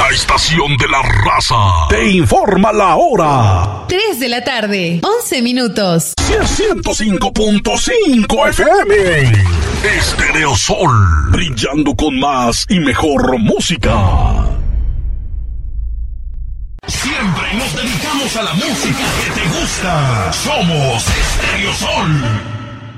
La estación de la raza te informa la hora. 3 de la tarde, 11 minutos. 105.5 FM. Estéreo Sol, brillando con más y mejor música. Siempre nos dedicamos a la música que te gusta. Somos Estéreo Sol.